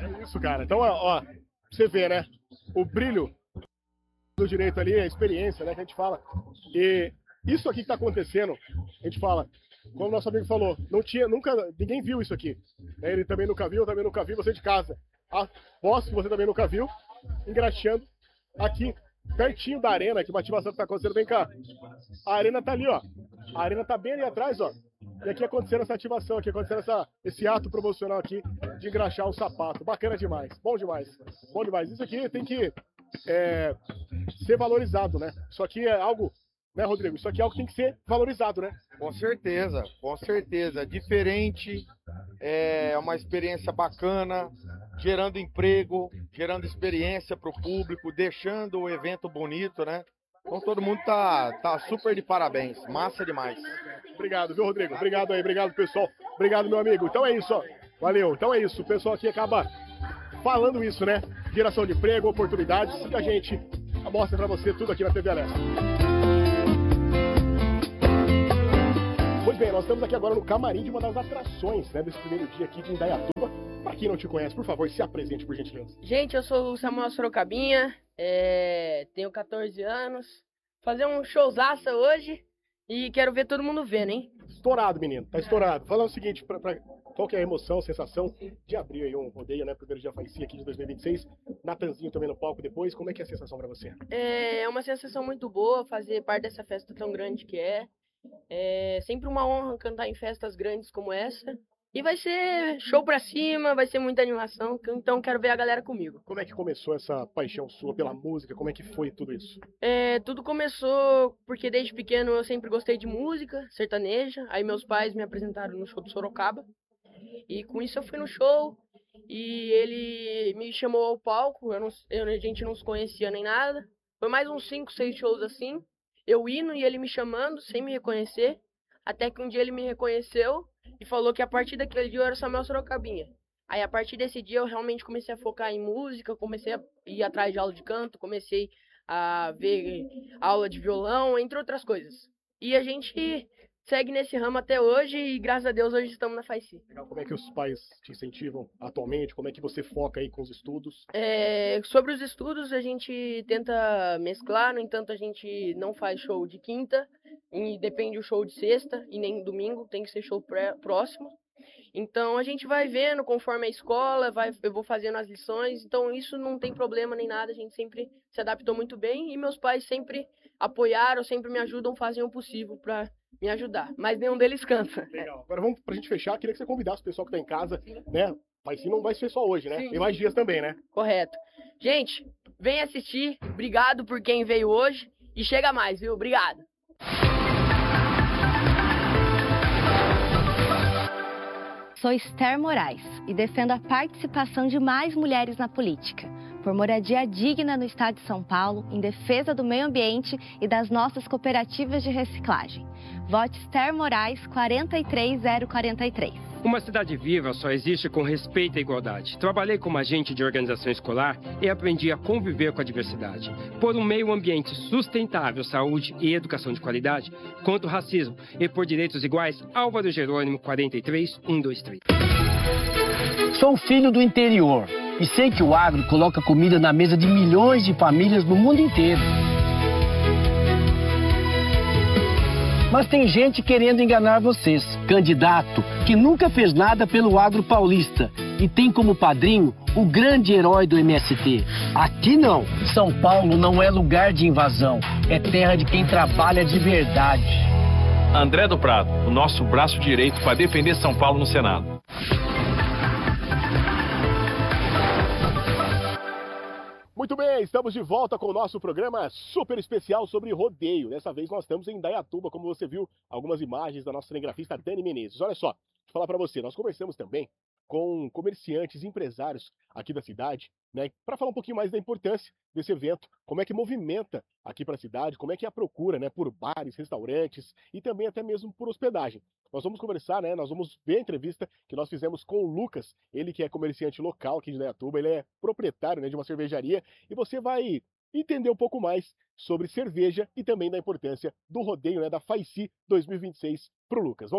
É isso, cara. Então, ó, você vê, né? O brilho do direito ali, a experiência, né, que a gente fala. E isso aqui que tá acontecendo, a gente fala, como o nosso amigo falou, não tinha, nunca, ninguém viu isso aqui. Né? Ele também nunca viu, eu também nunca vi, você de casa. Aposto que você também nunca viu, engraxando aqui, pertinho da arena, que o bate-bastante tá acontecendo, vem cá. A arena tá ali, ó. A arena tá bem ali atrás, ó. E aqui acontecendo essa ativação, aqui acontecendo esse ato promocional aqui de engraxar o sapato. Bacana demais, bom demais. Bom demais. Isso aqui tem que ser valorizado, né? Isso aqui é algo, né, Rodrigo? Isso aqui é algo que tem que ser valorizado, né? Com certeza, com certeza. Diferente, é uma experiência bacana, gerando emprego, gerando experiência para o público, deixando o evento bonito, né? Então todo mundo tá super de parabéns, massa demais. Obrigado, viu, Rodrigo? Obrigado aí, obrigado, pessoal. Obrigado, meu amigo. Então é isso, ó. Valeu. Então é isso. O pessoal aqui acaba falando isso, né? Geração de emprego, oportunidades, e a gente mostra pra você tudo aqui na TV Alessa. Pois bem, nós estamos aqui agora no camarim de uma das atrações, né, desse primeiro dia aqui de Indaiatuba. Pra quem não te conhece, por favor, se apresente, por gentileza. Gente, eu sou o Samuel Sorocabinha, tenho 14 anos, fazer um showzaço hoje e quero ver todo mundo vendo, hein? Estourado, menino, tá estourado. Fala o seguinte, qual que é a emoção, sensação de abrir aí um rodeio, né, primeiro dia FAICI aqui de 2026, Natanzinho também no palco depois, como é que é a sensação pra você? É uma sensação muito boa fazer parte dessa festa tão grande que é. É sempre uma honra cantar em festas grandes como essa. E vai ser show pra cima, vai ser muita animação, então quero ver a galera comigo. Como é que começou essa paixão sua pela música? Como é que foi tudo isso? Tudo começou porque desde pequeno eu sempre gostei de música sertaneja. Aí meus pais me apresentaram no show do Sorocaba. E com isso eu fui no show e ele me chamou ao palco. A gente não se conhecia nem nada. Foi mais uns 5, 6 shows assim. Eu indo e ele me chamando sem me reconhecer. Até que um dia ele me reconheceu e falou que a partir daquele dia eu era Samuel Sorocabinha. Aí a partir desse dia eu realmente comecei a focar em música, comecei a ir atrás de aula de canto, comecei a ver aula de violão, entre outras coisas. E a gente segue nesse ramo até hoje e graças a Deus hoje estamos na FAICI. Legal. Como é que os pais te incentivam atualmente? Como é que você foca aí com os estudos? Sobre os estudos a gente tenta mesclar, no entanto a gente não faz show de quinta, e depende do show de sexta e nem domingo, tem que ser show próximo. Então a gente vai vendo conforme a escola, eu vou fazendo as lições, então isso não tem problema nem nada, a gente sempre se adaptou muito bem e meus pais sempre apoiaram, sempre me ajudam, fazem o possível para me ajudar, mas nenhum deles cansa. Legal. Agora vamos pra gente fechar, queria que você convidasse o pessoal que tá em casa, né? Mas sim, não vai ser só hoje, né? Sim. Tem mais dias também, né? Correto. Gente, vem assistir, obrigado por quem veio hoje e chega mais, viu? Obrigado. Sou Esther Moraes e defendo a participação de mais mulheres na política, por moradia digna no estado de São Paulo, em defesa do meio ambiente e das nossas cooperativas de reciclagem. Vote Esther Moraes 43043. Uma cidade viva só existe com respeito à igualdade. Trabalhei como agente de organização escolar e aprendi a conviver com a diversidade. Por um meio ambiente sustentável, saúde e educação de qualidade, contra o racismo e por direitos iguais, Álvaro Jerônimo 43123. Sou filho do interior e sei que o agro coloca comida na mesa de milhões de famílias no mundo inteiro. Mas tem gente querendo enganar vocês. Candidato que nunca fez nada pelo agro paulista e tem como padrinho o grande herói do MST. Aqui não. São Paulo não é lugar de invasão. É terra de quem trabalha de verdade. André do Prado, o nosso braço direito para defender São Paulo no Senado. Muito bem, estamos de volta com o nosso programa super especial sobre rodeio. Dessa vez nós estamos em Indaiatuba, como você viu, algumas imagens da nossa cinegrafista Dani Menezes. Olha só, deixa eu falar para você, nós conversamos também com comerciantes, empresários aqui da cidade, né, para falar um pouquinho mais da importância desse evento, como é que movimenta aqui para a cidade, como é que é a procura, né, por bares, restaurantes e também até mesmo por hospedagem. Nós vamos conversar, né, nós vamos ver a entrevista que nós fizemos com o Lucas, ele que é comerciante local aqui de Indaiatuba, ele é proprietário, né, de uma cervejaria, e você vai entender um pouco mais sobre cerveja e também da importância do rodeio, né, da FAICI 2026 para o Lucas. Vamos ver.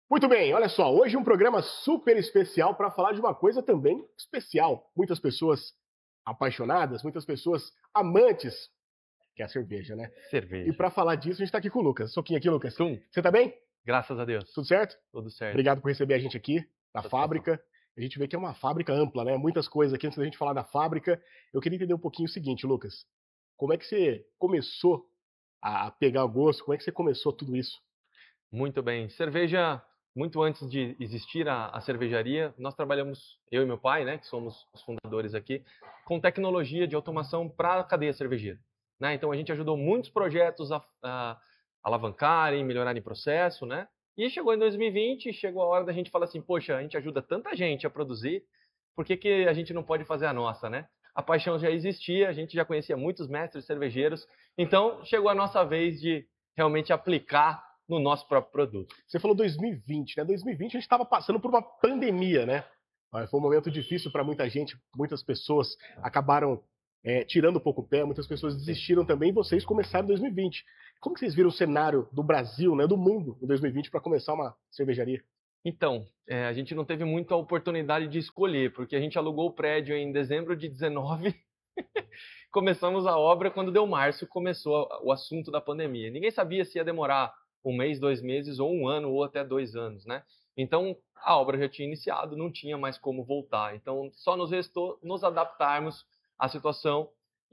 Muito bem, olha só, hoje um programa super especial para falar de uma coisa também especial. Muitas pessoas apaixonadas, muitas pessoas amantes, que é a cerveja, né? Cerveja. E para falar disso, a gente tá aqui com o Lucas. Soquinho aqui, Lucas. Tum. Você tá bem? Graças a Deus. Tudo certo? Tudo certo. Obrigado por receber a gente aqui na fábrica. A gente vê que é uma fábrica ampla, né? Muitas coisas aqui. Antes da gente falar da fábrica, eu queria entender um pouquinho o seguinte, Lucas. Como é que você começou a pegar o gosto? Como é que você começou tudo isso? Muito bem. Cerveja, muito antes de existir a cervejaria, nós trabalhamos, eu e meu pai, né, que somos os fundadores aqui, com tecnologia de automação para a cadeia cervejeira. Né? Então a gente ajudou muitos projetos a alavancarem, melhorarem o processo, né? E chegou em 2020, chegou a hora da gente falar assim, poxa, a gente ajuda tanta gente a produzir, por que que a gente não pode fazer a nossa, né? A paixão já existia, a gente já conhecia muitos mestres cervejeiros, então chegou a nossa vez de realmente aplicar no nosso próprio produto. Você falou 2020, né? 2020 a gente estava passando por uma pandemia, né? Foi um momento difícil para muita gente, muitas pessoas acabaram tirando um pouco o pé, muitas pessoas desistiram também, e vocês começaram em 2020. Como que vocês viram o cenário do Brasil, né, do mundo, em 2020 para começar uma cervejaria? Então, a gente não teve muita oportunidade de escolher, porque a gente alugou o prédio em dezembro de 19, começamos a obra quando deu março, começou o assunto da pandemia. Ninguém sabia se ia demorar 1 mês, 2 meses, ou 1 ano, ou até 2 anos, né? Então, a obra já tinha iniciado, não tinha mais como voltar. Então, só nos restou nos adaptarmos à situação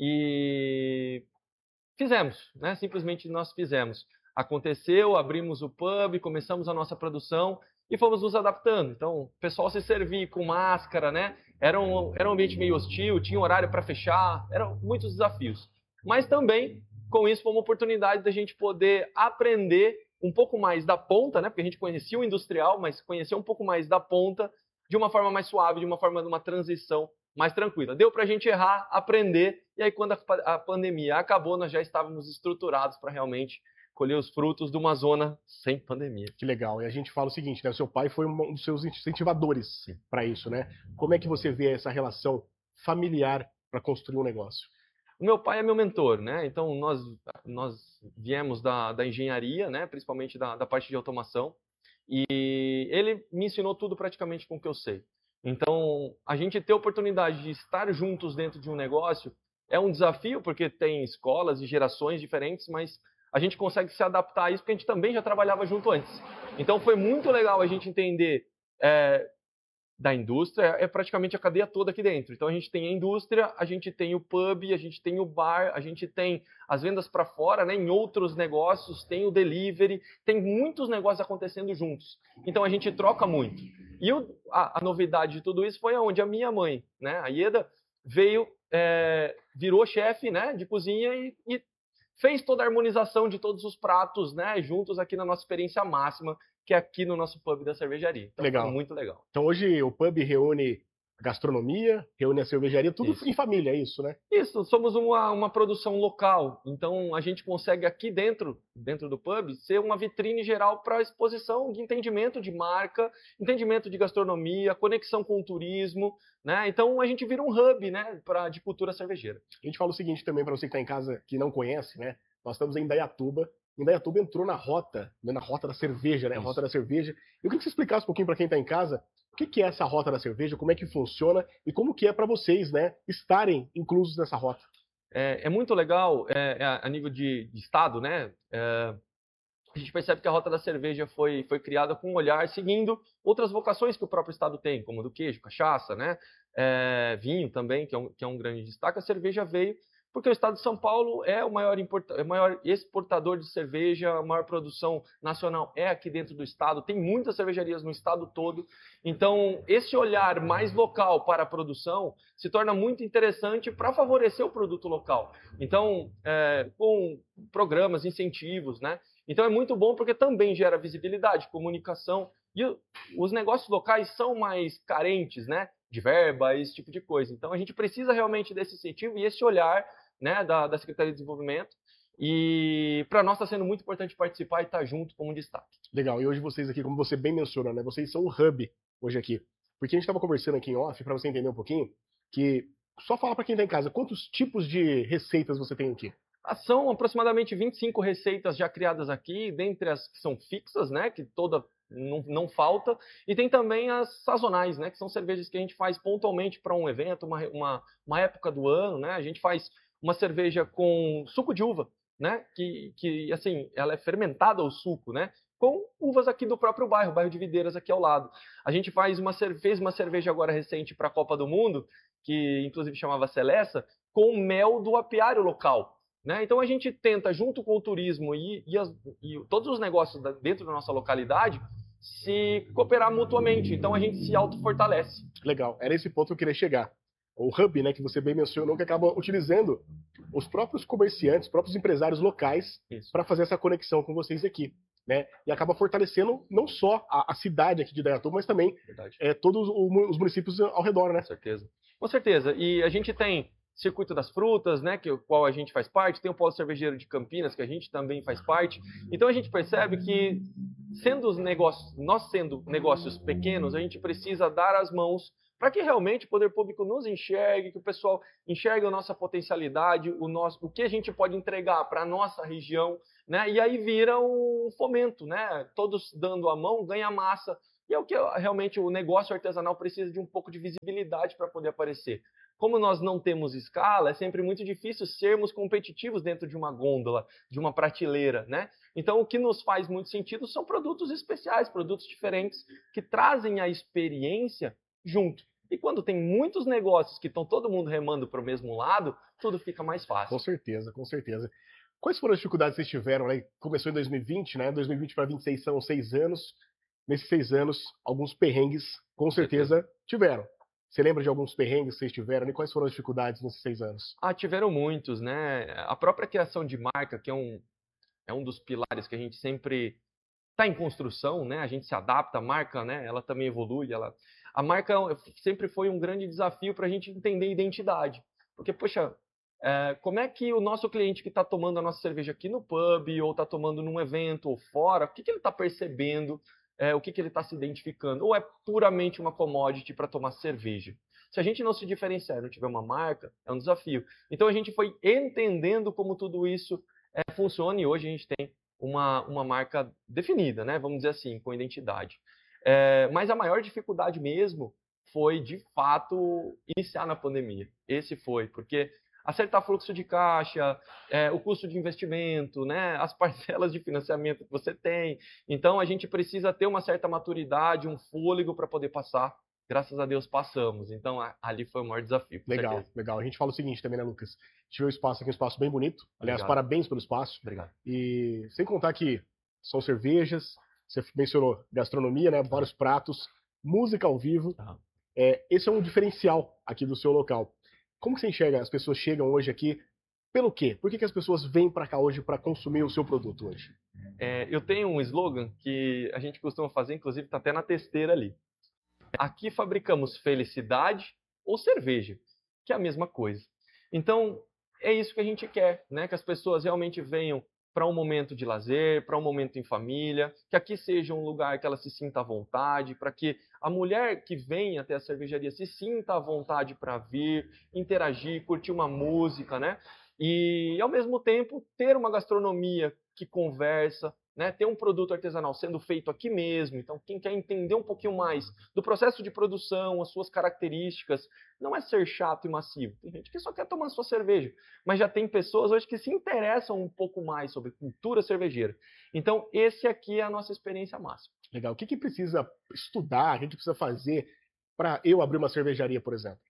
e fizemos, né? Simplesmente nós fizemos. Aconteceu, abrimos o pub, começamos a nossa produção e fomos nos adaptando. Então, o pessoal se servia com máscara, né? Era um ambiente meio hostil, tinha horário para fechar, eram muitos desafios. Mas também, com isso, foi uma oportunidade da gente poder aprender um pouco mais da ponta, né? Porque a gente conhecia o industrial, mas conhecia um pouco mais da ponta de uma forma mais suave, de uma forma de uma transição mais tranquila. Deu para a gente errar, aprender, e aí quando a pandemia acabou, nós já estávamos estruturados para realmente colher os frutos de uma zona sem pandemia. Que legal. E a gente fala o seguinte, né? O seu pai foi um dos seus incentivadores para isso, né? Como é que você vê essa relação familiar para construir um negócio? O meu pai é meu mentor, né? Então nós viemos da engenharia, né? Principalmente da parte de automação, e ele me ensinou tudo praticamente com o que eu sei. Então, a gente ter a oportunidade de estar juntos dentro de um negócio é um desafio, porque tem escolas e gerações diferentes, mas a gente consegue se adaptar a isso, porque a gente também já trabalhava junto antes. Então, foi muito legal a gente entender da indústria, é praticamente a cadeia toda aqui dentro. Então, a gente tem a indústria, a gente tem o pub, a gente tem o bar, a gente tem as vendas para fora, né, em outros negócios, tem o delivery, tem muitos negócios acontecendo juntos. Então, a gente troca muito. E a novidade de tudo isso foi onde a minha mãe, né, a Ieda, veio, virou chefe, né, de cozinha e fez toda a harmonização de todos os pratos, né, juntos aqui na nossa experiência máxima, que é aqui no nosso pub da cervejaria. Então, legal. Foi muito legal. Então hoje o pub reúne a gastronomia, reúne a cervejaria, tudo isso. Em família, é isso, né? Isso, somos uma produção local, então a gente consegue aqui dentro do pub, ser uma vitrine geral para a exposição de entendimento de marca, entendimento de gastronomia, conexão com o turismo, né? Então a gente vira um hub, né, de cultura cervejeira. A gente fala o seguinte também para você que está em casa, que não conhece, né? Nós estamos em Indaiatuba. Indaiatuba entrou na rota da cerveja, né? A rota da cerveja. Eu queria que você explicasse um pouquinho para quem está em casa o que é essa rota da cerveja, como é que funciona e como que é para vocês, né, estarem inclusos nessa rota. É muito legal a nível de estado, né? A gente percebe que a rota da cerveja foi criada com um olhar seguindo outras vocações que o próprio estado tem, como do queijo, cachaça, né? Vinho também, que é um grande destaque. A cerveja veio porque o estado de São Paulo é o maior exportador de cerveja, a maior produção nacional é aqui dentro do estado, tem muitas cervejarias no estado todo, então esse olhar mais local para a produção se torna muito interessante para favorecer o produto local. Então, com programas, incentivos, né? Então é muito bom porque também gera visibilidade, comunicação, e os negócios locais são mais carentes, né, de verba, esse tipo de coisa. Então a gente precisa realmente desse incentivo e esse olhar, né, da Secretaria de Desenvolvimento. E para nós está sendo muito importante participar e estar junto como destaque. Legal. E hoje vocês aqui, como você bem mencionou, né, vocês são o hub hoje aqui. Porque a gente estava conversando aqui em off, para você entender um pouquinho, que só fala para quem está em casa, quantos tipos de receitas você tem aqui? São aproximadamente 25 receitas já criadas aqui, dentre as que são fixas, né, que toda não falta. E tem também as sazonais, né? Que são cervejas que a gente faz pontualmente para um evento, uma época do ano, né? A gente faz uma cerveja com suco de uva, né? Que assim, ela é fermentada o suco, né? Com uvas aqui do próprio bairro de Videiras aqui ao lado. A gente fez uma cerveja agora recente para a Copa do Mundo, que inclusive chamava Celessa, com mel do apiário local. Né? Então a gente tenta, junto com o turismo e todos os negócios dentro da nossa localidade, se cooperar mutuamente. Então a gente se autofortalece. Legal, era esse ponto que eu queria chegar. O hub, né, que você bem mencionou, que acaba utilizando os próprios comerciantes, os próprios empresários locais para fazer essa conexão com vocês aqui. Né? E acaba fortalecendo não só a cidade aqui de Indaiatuba, mas também todos os municípios ao redor, né? Com certeza. E a gente tem Circuito das Frutas, né, que o qual a gente faz parte, tem o Polo Cervejeiro de Campinas, que a gente também faz parte. Então a gente percebe que, nós sendo negócios pequenos, a gente precisa dar as mãos para que realmente o poder público nos enxergue, que o pessoal enxergue a nossa potencialidade, o que a gente pode entregar para a nossa região, né? E aí vira um fomento, né? Todos dando a mão, ganha massa. E é o que realmente o negócio artesanal precisa de um pouco de visibilidade para poder aparecer. Como nós não temos escala, é sempre muito difícil sermos competitivos dentro de uma gôndola, de uma prateleira, né? Então, o que nos faz muito sentido são produtos especiais, produtos diferentes, que trazem a experiência junto. E quando tem muitos negócios que estão todo mundo remando para o mesmo lado, tudo fica mais fácil. Com certeza, com certeza. Quais foram as dificuldades que vocês tiveram, né? Começou em 2020, né? 2020 para 2026 são 6 anos. Nesses 6 anos, alguns perrengues, com certeza, tiveram. Você lembra de alguns perrengues que vocês tiveram? E quais foram as dificuldades nesses 6 anos? Tiveram muitos, né? A própria criação de marca, que é um dos pilares que a gente sempre está em construção, né? A gente se adapta, a marca, né? Ela também evolui. A marca sempre foi um grande desafio para a gente entender a identidade. Porque, poxa, como é que o nosso cliente que está tomando a nossa cerveja aqui no pub, ou está tomando num evento, ou fora, o que ele está percebendo? O que ele está se identificando? Ou é puramente uma commodity para tomar cerveja? Se a gente não se diferenciar e não tiver uma marca, é um desafio. Então a gente foi entendendo como tudo isso funciona, e hoje a gente tem uma marca definida, né? Vamos dizer assim, com identidade. Mas a maior dificuldade mesmo foi, de fato, iniciar na pandemia. Esse foi, porque acertar fluxo de caixa, o custo de investimento, né, as parcelas de financiamento que você tem. Então, a gente precisa ter uma certa maturidade, um fôlego para poder passar. Graças a Deus, passamos. Então, ali foi o maior desafio. Legal, legal. A gente fala o seguinte também, né, Lucas? A gente vê o espaço aqui, um espaço bem bonito. Aliás, parabéns pelo espaço. Obrigado. E sem contar que são cervejas, você mencionou gastronomia, né, vários pratos, música ao vivo. Esse é um diferencial aqui do seu local. Como que você enxerga? As pessoas chegam hoje aqui pelo quê? Por que as pessoas vêm para cá hoje para consumir o seu produto hoje? Eu tenho um slogan que a gente costuma fazer, inclusive está até na testeira ali. Aqui fabricamos felicidade ou cerveja, que é a mesma coisa. Então, é isso que a gente quer, né? Que as pessoas realmente venham para um momento de lazer, para um momento em família, que aqui seja um lugar que ela se sinta à vontade, para que a mulher que vem até a cervejaria se sinta à vontade para vir, interagir, curtir uma música, né? E, ao mesmo tempo, ter uma gastronomia que conversa, né? Ter um produto artesanal sendo feito aqui mesmo. Então, quem quer entender um pouquinho mais do processo de produção, as suas características, não é ser chato e massivo. Tem gente que só quer tomar sua cerveja, mas já tem pessoas hoje que se interessam um pouco mais sobre cultura cervejeira. Então, esse aqui é a nossa experiência máxima. Legal. O que precisa estudar, o que precisa fazer para eu abrir uma cervejaria, por exemplo?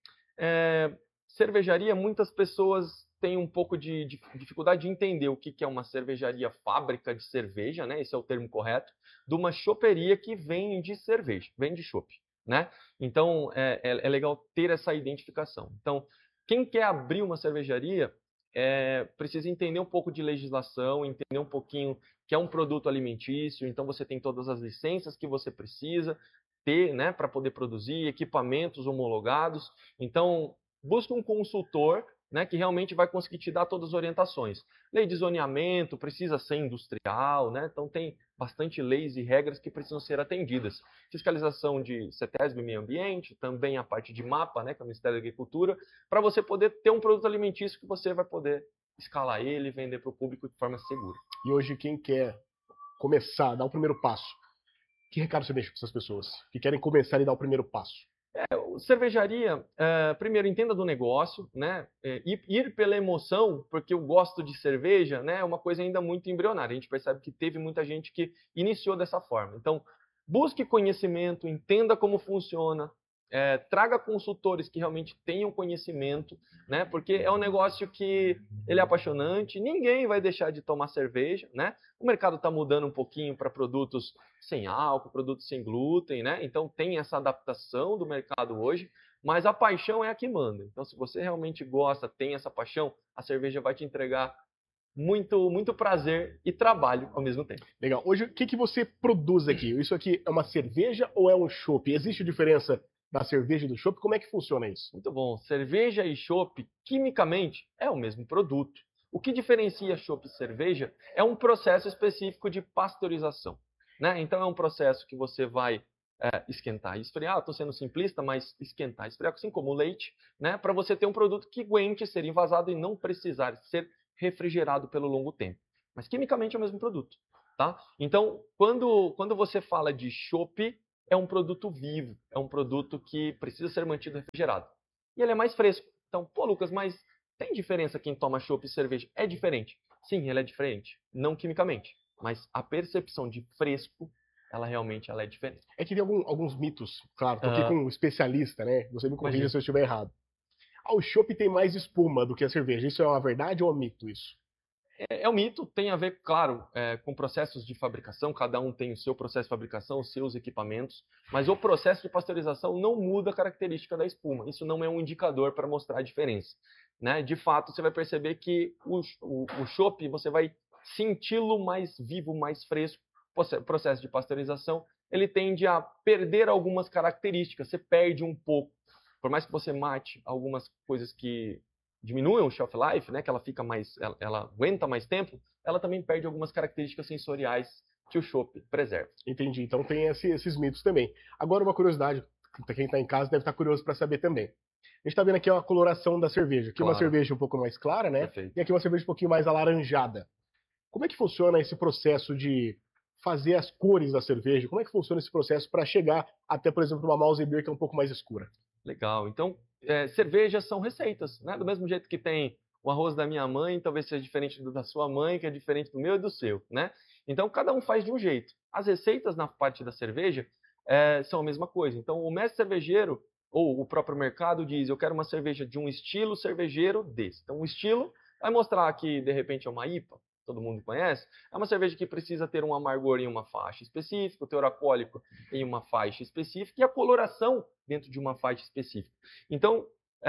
Cervejaria, muitas pessoas têm um pouco de dificuldade de entender o que é uma cervejaria fábrica de cerveja, né? Esse é o termo correto, de uma choperia que vende cerveja, vende chopp, né? Então, é legal ter essa identificação. Então, quem quer abrir uma cervejaria precisa entender um pouco de legislação, entender um pouquinho que é um produto alimentício, então você tem todas as licenças que você precisa ter, né, para poder produzir, equipamentos homologados. Então, busca um consultor, né, que realmente vai conseguir te dar todas as orientações. Lei de zoneamento, precisa ser industrial, né? Então tem bastante leis e regras que precisam ser atendidas. Fiscalização de CETESB e Meio Ambiente, também a parte de mapa, né, que é o Ministério da Agricultura, para você poder ter um produto alimentício que você vai poder escalar ele e vender para o público de forma segura. E hoje quem quer começar, dar o primeiro passo, Que recado você deixa para essas pessoas que querem começar e dar o primeiro passo? Cervejaria, primeiro, entenda do negócio, né? Ir pela emoção, porque eu gosto de cerveja, né? É uma coisa ainda muito embrionária. A gente percebe que teve muita gente que iniciou dessa forma. Então, busque conhecimento, entenda como funciona, traga consultores que realmente tenham conhecimento, né? Porque é um negócio que ele é apaixonante, ninguém vai deixar de tomar cerveja, né? O mercado está mudando um pouquinho para produtos sem álcool, produtos sem glúten, né? Então tem essa adaptação do mercado hoje, mas a paixão é a que manda. Então, se você realmente gosta, tem essa paixão, a cerveja vai te entregar muito prazer e trabalho ao mesmo tempo. Legal. Hoje, o que você produz aqui? Isso aqui é uma cerveja ou é um chopp? Existe diferença da cerveja e do chopp? Como é que funciona isso? Muito bom. Cerveja e chopp, quimicamente, é o mesmo produto. O que diferencia chopp e cerveja é um processo específico de pasteurização, né? Então, é um processo que você vai esquentar e esfriar. Estou sendo simplista, mas esquentar e esfriar, assim como o leite, né? Para você ter um produto que aguente ser envasado e não precisar ser refrigerado pelo longo tempo. Mas, quimicamente, é o mesmo produto, tá? Então, quando você fala de chopp, é um produto vivo, é um produto que precisa ser mantido refrigerado. E ele é mais fresco. Então, pô, Lucas, mas tem diferença quem toma chopp e cerveja? É diferente. Sim, ele é diferente. Não quimicamente, mas a percepção de fresco, ela realmente é diferente. É que tem alguns mitos, claro, tô aqui com um especialista, né? Você me corrija se eu estiver errado. O chopp tem mais espuma do que a cerveja. Isso é uma verdade ou é um mito isso? É um mito, tem a ver, claro, com processos de fabricação, cada um tem o seu processo de fabricação, os seus equipamentos, mas o processo de pasteurização não muda a característica da espuma. Isso não é um indicador para mostrar a diferença, né? De fato, você vai perceber que o chopp, você vai senti-lo mais vivo, mais fresco. O processo de pasteurização, ele tende a perder algumas características, você perde um pouco. Por mais que você mate algumas coisas que diminuem o shelf life, né, que ela fica mais, ela aguenta mais tempo, ela também perde algumas características sensoriais que o chopp preserva. Entendi. Então tem esses mitos também. Agora uma curiosidade, quem está em casa deve estar curioso para saber também. A gente está vendo aqui a coloração da cerveja. Aqui Claro. Uma cerveja um pouco mais clara, né? Perfeito. E aqui uma cerveja um pouquinho mais alaranjada. Como é que funciona esse processo de fazer as cores da cerveja? Como é que funciona esse processo para chegar até, por exemplo, uma Mouse Beer que é um pouco mais escura? Legal. Então, cervejas são receitas, né? Do mesmo jeito que tem o arroz da minha mãe, talvez seja diferente do da sua mãe, que é diferente do meu e do seu, né? Então, cada um faz de um jeito. As receitas na parte da cerveja são a mesma coisa. Então, o mestre cervejeiro ou o próprio mercado diz, eu quero uma cerveja de um estilo cervejeiro desse. Então, o estilo vai mostrar que, de repente, é uma IPA, todo mundo conhece, é uma cerveja que precisa ter um amargor em uma faixa específica, o teor alcoólico em uma faixa específica e a coloração dentro de uma faixa específica. Então,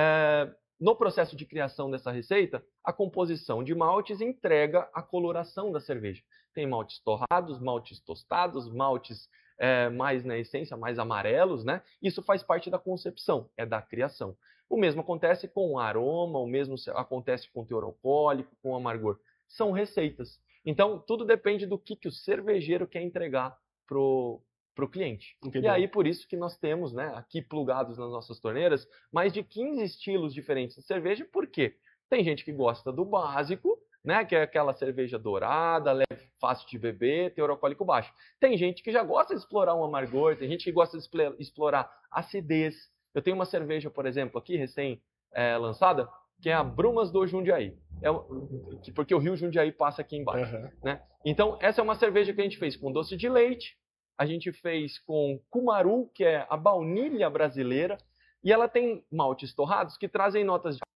no processo de criação dessa receita, a composição de maltes entrega a coloração da cerveja. Tem maltes torrados, maltes tostados, maltes mais na essência, mais amarelos, né? Isso faz parte da concepção, é da criação. O mesmo acontece com o aroma, o mesmo acontece com o teor alcoólico, com o amargor. São receitas. Então, tudo depende do que o cervejeiro quer entregar pro cliente. Entendeu? E aí, por isso que nós temos, né, aqui plugados nas nossas torneiras, mais de 15 estilos diferentes de cerveja. Por quê? Tem gente que gosta do básico, né, que é aquela cerveja dourada, leve, fácil de beber, teor alcoólico baixo. Tem gente que já gosta de explorar um amargor, tem gente que gosta de explorar acidez. Eu tenho uma cerveja, por exemplo, aqui, recém-lançada, que é a Brumas do Jundiaí. Porque o rio Jundiaí passa aqui embaixo. Uhum. Né? Então, essa é uma cerveja que a gente fez com doce de leite, a gente fez com cumaru, que é a baunilha brasileira, e ela tem maltes torrados que trazem notas de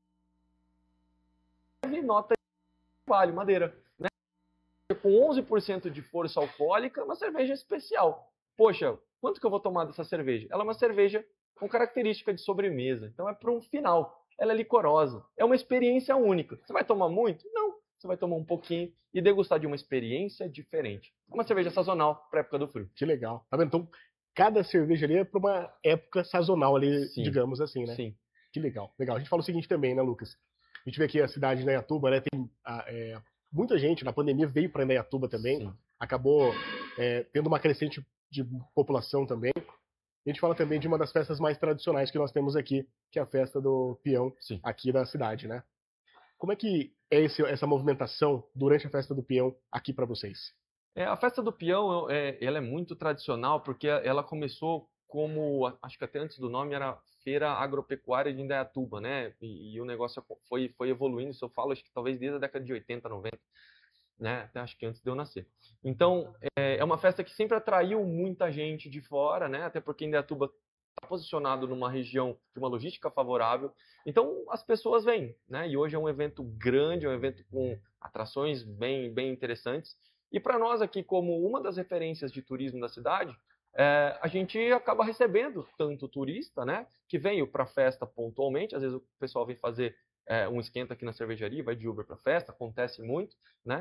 nota de palho, madeira. Né? Com 11% de força alcoólica, uma cerveja especial. Poxa, quanto que eu vou tomar dessa cerveja? Ela é uma cerveja com característica de sobremesa, então é para um final. Ela é licorosa, é uma experiência única. Você vai tomar muito? Não. Você vai tomar um pouquinho e degustar de uma experiência diferente. É uma cerveja sazonal para a época do frio. Que legal. Tá vendo? Então, cada cerveja ali é para uma época sazonal ali, Sim. digamos assim, né? Sim. Que legal. Legal. A gente fala o seguinte também, né, Lucas? A gente vê aqui a cidade de Indaiatuba, né? Tem muita gente na pandemia veio para Indaiatuba também. Sim. Acabou tendo uma crescente de população também. A gente fala também de uma das festas mais tradicionais que nós temos aqui, que é a festa do peão, Sim. aqui da cidade, né? Como é que é essa movimentação durante a festa do peão aqui para vocês? A festa do peão, ela é muito tradicional porque ela começou como, acho que até antes do nome era Feira Agropecuária de Indaiatuba, né? E o negócio foi evoluindo, isso eu falo, acho que talvez desde a década de 80, 90, né? Até acho que antes de eu nascer. Então, é uma festa que sempre atraiu muita gente de fora, né? Até porque Indaiatuba está posicionado numa região de uma logística favorável. Então, as pessoas vêm, né? E hoje é um evento grande, é um evento com atrações bem interessantes. E para nós aqui, como uma das referências de turismo da cidade, a gente acaba recebendo tanto turista, né, que veio para a festa pontualmente. Às vezes o pessoal vem fazer um esquenta aqui na cervejaria, vai de Uber para a festa, acontece muito, né?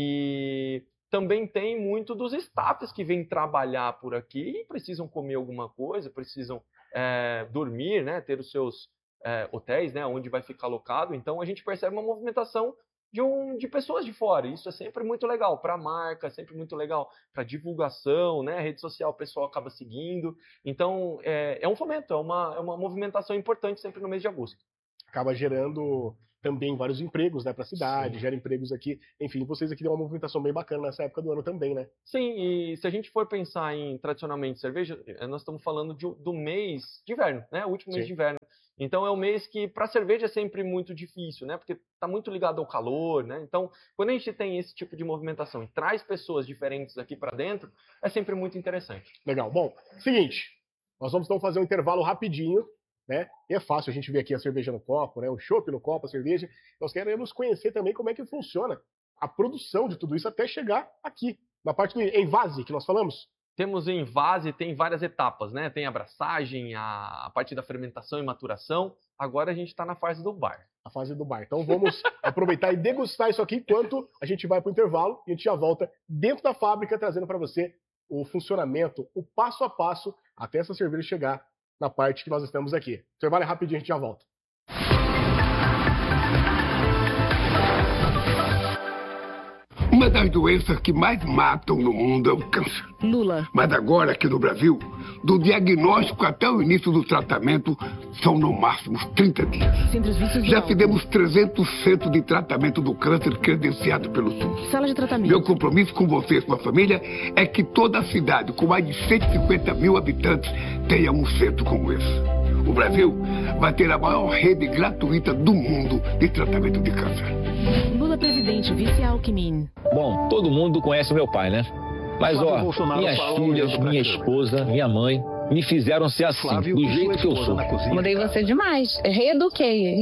E também tem muito dos staffs que vêm trabalhar por aqui e precisam comer alguma coisa, precisam dormir, né, ter os seus hotéis, né, onde vai ficar alocado. Então a gente percebe uma movimentação de pessoas de fora. Isso é sempre muito legal para a marca, é sempre muito legal para divulgação, né? A rede social o pessoal acaba seguindo. Então, é um fomento, é uma movimentação importante sempre no mês de agosto. Acaba gerando também vários empregos, né, para a cidade, Sim. Gera empregos aqui. Enfim, vocês aqui dão uma movimentação bem bacana nessa época do ano também, né? Sim, e se a gente for pensar em, tradicionalmente, cerveja, nós estamos falando do mês de inverno, né? O último mês de inverno. Então, é um mês que, para cerveja, é sempre muito difícil, né? Porque está muito ligado ao calor, né? Então, quando a gente tem esse tipo de movimentação e traz pessoas diferentes aqui para dentro, é sempre muito interessante. Legal. Bom, seguinte, nós vamos então fazer um intervalo rapidinho, né? E é fácil a gente ver aqui a cerveja no copo, né? O chopp no copo, a cerveja. Nós queremos conhecer também como é que funciona a produção de tudo isso até chegar aqui, na parte do envase que nós falamos. Temos em envase, tem várias etapas, né? Tem a abraçagem, a parte da fermentação e maturação. Agora a gente está na fase do bar. A fase do bar. Então vamos aproveitar e degustar isso aqui enquanto a gente vai para o intervalo e a gente já volta dentro da fábrica trazendo para você o funcionamento, o passo a passo até essa cerveja chegar na parte que nós estamos aqui. O intervalo é rapidinho, a gente já volta. Uma das doenças que mais matam no mundo é o câncer. Lula. Mas agora, aqui no Brasil, do diagnóstico até o início do tratamento, são no máximo 30 dias. Já fizemos 300 centros de tratamento do câncer credenciado pelo SUS. Sala de tratamento. Meu compromisso com você e sua família é que toda a cidade, com mais de 150 mil habitantes, tenha um centro como esse. O Brasil vai ter a maior rede gratuita do mundo de tratamento de câncer. Lula presidente, vice Alckmin. Bom, todo mundo conhece meu pai, né? Mas ó, minhas filhas, minha esposa, minha mãe me fizeram ser assim, do jeito que eu sou. Mudei você demais. Reeduquei, hein?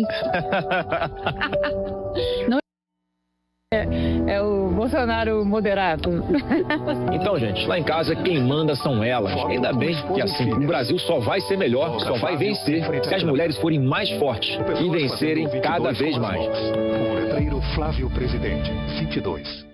Não é o Bolsonaro moderado. Então, gente, lá em casa quem manda são elas. Ainda bem que assim, o Brasil só vai ser melhor, só vai vencer se as mulheres forem mais fortes e vencerem cada vez mais. Com o letreiro Flávio Presidente, 22.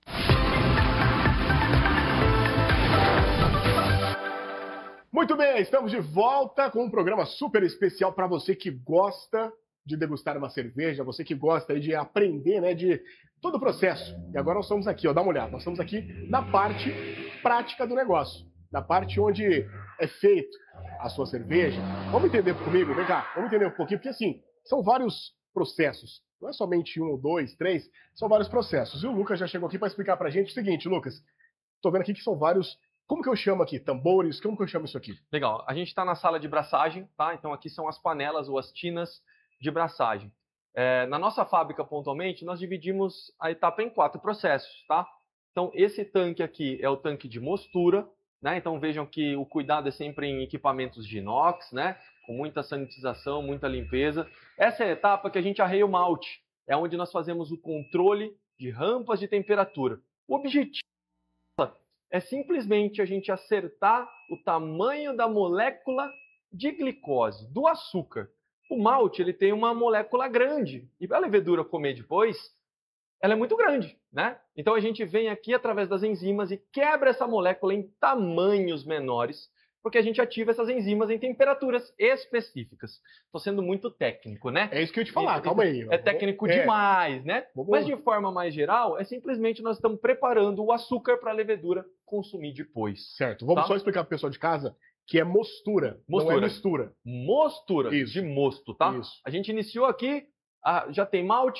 Muito bem, estamos de volta com um programa super especial para você que gosta de degustar uma cerveja, você que gosta de aprender, né, de todo o processo. E agora nós estamos aqui, ó, dá uma olhada, nós estamos aqui na parte prática do negócio, na parte onde é feito a sua cerveja. Vamos entender comigo, vem cá, vamos entender um pouquinho, porque assim, são vários processos, não é somente 1, 2, 3, são vários processos. E o Lucas já chegou aqui para explicar para a gente o seguinte, Lucas, estou vendo aqui que são vários. Como que eu chamo aqui? Tambores? Como que eu chamo isso aqui? Legal. A gente está na sala de braçagem, tá? Então aqui são as panelas ou as tinas de braçagem. Na nossa fábrica, pontualmente, nós dividimos a etapa em 4 processos, tá? Então esse tanque aqui é o tanque de mostura, né? Então vejam que o cuidado é sempre em equipamentos de inox, né? Com muita sanitização, muita limpeza. Essa é a etapa que a gente arreia o malte. É onde nós fazemos o controle de rampas de temperatura. O objetivo é simplesmente a gente acertar o tamanho da molécula de glicose, do açúcar. O malte ele tem uma molécula grande, e para a levedura comer depois, ela é muito grande, né? Então a gente vem aqui através das enzimas e quebra essa molécula em tamanhos menores, porque a gente ativa essas enzimas em temperaturas específicas. Estou sendo muito técnico, né? É isso que eu ia te falar, calma aí. É técnico demais, né? Mas de forma mais geral, é simplesmente nós estamos preparando o açúcar para a levedura consumir depois. Certo, vamos só explicar para o pessoal de casa que é mostura, não é mistura. Mostura, isso. De mosto, tá? Isso. A gente iniciou aqui, já tem malte,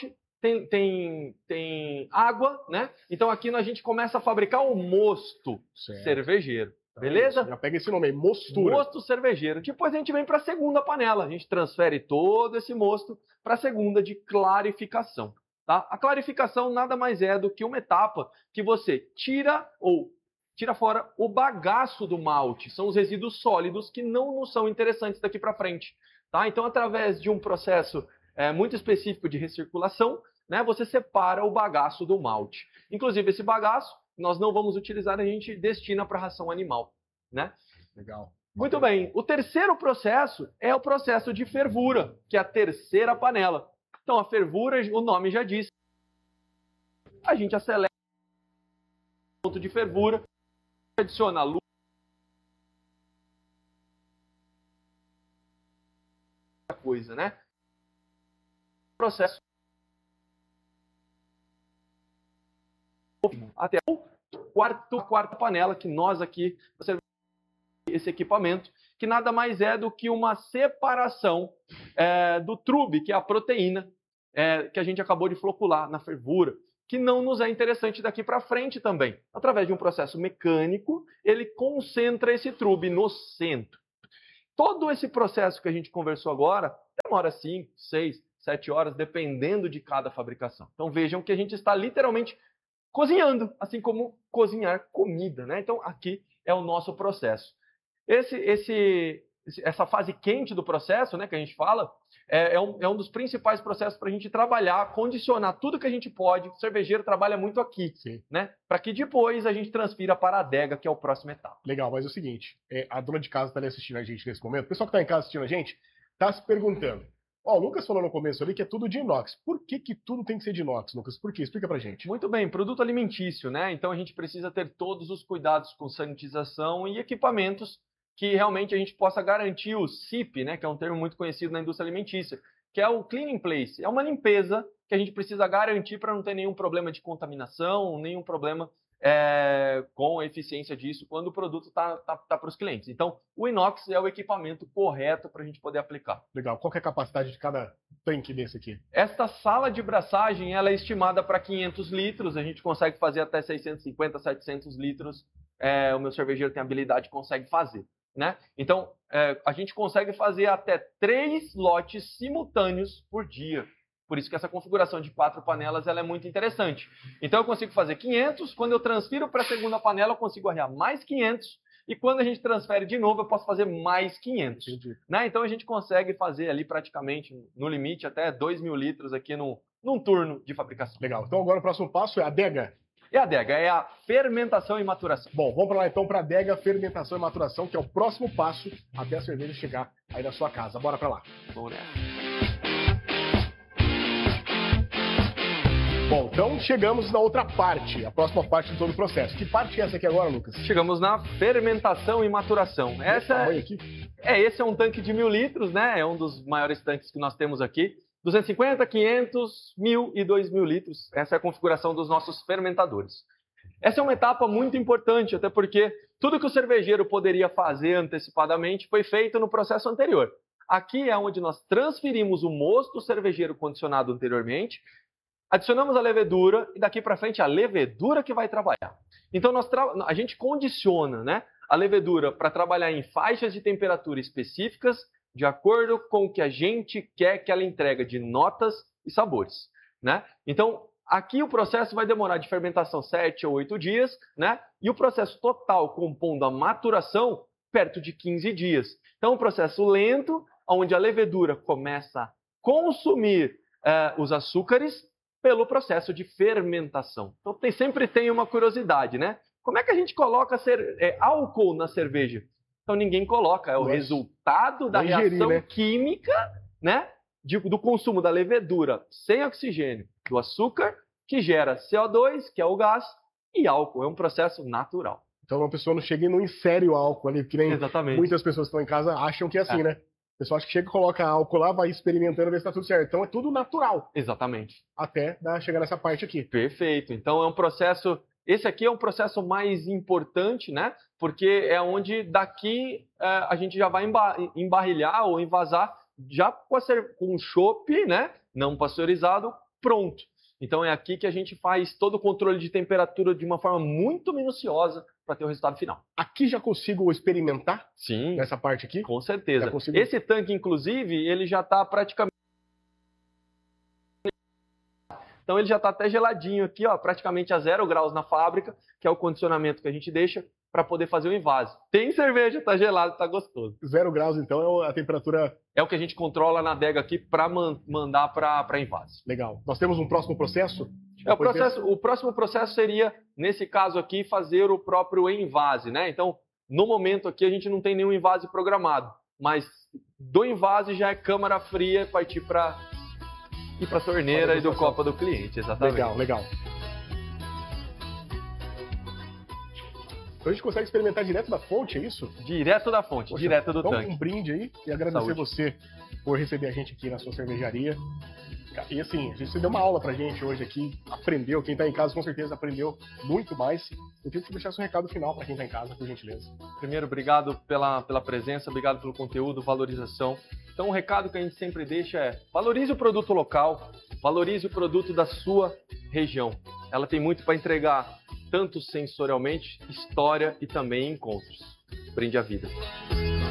tem água, né? Então aqui a gente começa a fabricar o mosto cervejeiro. Beleza? Já pega esse nome aí, mostura. Mosto cervejeiro. Depois a gente vem para a segunda panela. A gente transfere todo esse mosto para a segunda de clarificação. Tá? A clarificação nada mais é do que uma etapa que você tira fora o bagaço do malte. São os resíduos sólidos que não são interessantes daqui para frente. Tá? Então, através de um processo muito específico de recirculação, né, você separa o bagaço do malte. Inclusive, esse bagaço nós não vamos utilizar, a gente destina para ração animal. Né? Legal. Muito bem. O terceiro processo é o processo de fervura, que é a terceira panela. Então, a fervura, o nome já diz. A gente acelera o ponto de fervura, adiciona luz, coisa, né? Processo até a quarta panela que nós aqui esse equipamento, que nada mais é do que uma separação do trube, que é a proteína que a gente acabou de flocular na fervura, que não nos é interessante daqui para frente também. Através de um processo mecânico, ele concentra esse trube no centro. Todo esse processo que a gente conversou agora demora 5, 6, 7 horas, dependendo de cada fabricação. Então vejam que a gente está literalmente cozinhando, assim como cozinhar comida, né? Então aqui é o nosso processo. Essa fase quente do processo, né, que a gente fala, é um dos principais processos para a gente trabalhar, condicionar tudo que a gente pode. O cervejeiro trabalha muito aqui, né, para que depois a gente transfira para a adega, que é o próximo etapa. Legal, mas é o seguinte, a dona de casa está ali assistindo a gente nesse momento, o pessoal que está em casa assistindo a gente está se perguntando. Ó, o Lucas falou no começo ali que é tudo de inox. Por que tudo tem que ser de inox, Lucas? Por quê? Explica pra gente. Muito bem, produto alimentício, né? Então a gente precisa ter todos os cuidados com sanitização e equipamentos que realmente a gente possa garantir o CIP, né? Que é um termo muito conhecido na indústria alimentícia, que é o Clean in Place. É uma limpeza que a gente precisa garantir para não ter nenhum problema de contaminação, nenhum problema com a eficiência disso quando o produto está para os clientes. Então, o inox é o equipamento correto para a gente poder aplicar. Legal. Qual que é a capacidade de cada tanque desse aqui? Esta sala de braçagem ela é estimada para 500 litros. A gente consegue fazer até 650, 700 litros. O meu cervejeiro tem habilidade, consegue fazer. Né? Então, a gente consegue fazer até 3 lotes simultâneos por dia. Por isso que essa configuração de 4 panelas ela é muito interessante. Então eu consigo fazer 500, quando eu transfiro para a segunda panela eu consigo arrear mais 500, e quando a gente transfere de novo eu posso fazer mais 500. Né? Então a gente consegue fazer ali praticamente, no limite, até 2.000 litros aqui num turno de fabricação. Legal. Então agora o próximo passo é a adega. É a adega, é a fermentação e maturação. Bom, vamos lá então para a adega, fermentação e maturação, que é o próximo passo até a cerveja chegar aí na sua casa. Bora para lá. Vamos nessa. Bom, então chegamos na outra parte, a próxima parte de todo o processo. Que parte é essa aqui agora, Lucas? Chegamos na fermentação e maturação. Esse é um tanque de 1.000 litros, né? É um dos maiores tanques que nós temos aqui. 250, 500, 1.000 e 2.000 litros. Essa é a configuração dos nossos fermentadores. Essa é uma etapa muito importante, até porque tudo que o cervejeiro poderia fazer antecipadamente foi feito no processo anterior. Aqui é onde nós transferimos o mosto cervejeiro condicionado anteriormente, adicionamos a levedura e daqui para frente a levedura que vai trabalhar. Então a gente condiciona, né, a levedura para trabalhar em faixas de temperatura específicas de acordo com o que a gente quer que ela entregue de notas e sabores. Né? Então aqui o processo vai demorar de fermentação 7 ou 8 dias, né? E o processo total compondo a maturação perto de 15 dias. Então um processo lento, onde a levedura começa a consumir os açúcares pelo processo de fermentação. Então sempre tem uma curiosidade, né? Como é que a gente coloca álcool na cerveja? Então ninguém coloca, é o resultado da reação química, né? Do consumo da levedura sem oxigênio, do açúcar, que gera CO2, que é o gás, e álcool. É um processo natural. Então uma pessoa não chega e não insere o álcool ali, porque nem muitas pessoas que estão em casa acham que é assim, né? O pessoal acha que chega e coloca álcool lá, vai experimentando, ver se está tudo certo. Então é tudo natural. Exatamente. Até chegar nessa parte aqui. Perfeito. Então é um processo... Esse aqui é um processo mais importante, né? Porque é onde daqui a gente já vai embarrilhar ou envasar já com o chopp, né? Não pasteurizado, pronto. Então é aqui que a gente faz todo o controle de temperatura de uma forma muito minuciosa para ter o resultado final. Aqui já consigo experimentar? Sim. Nessa parte aqui? Com certeza. Consigo... Esse tanque, inclusive, ele já está praticamente... Então ele já está até geladinho aqui, ó, praticamente a 0 graus na fábrica, que é o condicionamento que a gente deixa para poder fazer o invase. Tem cerveja, tá gelado, tá gostoso. 0 graus, então, é a temperatura... É o que a gente controla na adega aqui para mandar para invase. Legal. Nós temos um próximo processo? O próximo processo seria, nesse caso aqui, fazer o próprio invase, né? Então, no momento aqui, a gente não tem nenhum invase programado, mas do invase já é câmara fria, partir para ir para a torneira e do copo do cliente, exatamente. Legal, legal. Então a gente consegue experimentar direto da fonte, é isso? Direto da fonte, poxa, direto do tanque. Um brinde aí e agradecer você por receber a gente aqui na sua cervejaria. E assim, a gente deu uma aula pra gente hoje aqui, aprendeu, quem tá em casa com certeza aprendeu muito mais. Eu queria que você deixasse um recado final pra quem tá em casa, por gentileza. Primeiro, obrigado pela presença, obrigado pelo conteúdo, valorização. Então o recado que a gente sempre deixa é: valorize o produto local, valorize o produto da sua região. Ela tem muito para entregar, tanto sensorialmente, história e também encontros. Brinde a vida.